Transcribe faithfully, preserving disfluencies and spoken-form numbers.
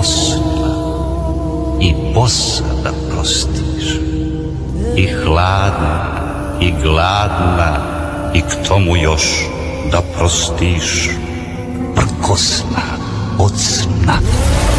posla i bosa da prostiš, i hladna i gladna, i k tomu još da prostiš prkosna od sna.